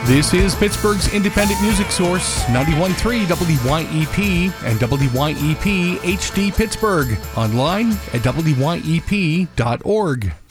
This is Pittsburgh's independent music source, 91.3 WYEP and WYEP HD Pittsburgh. Online at WYEP.org.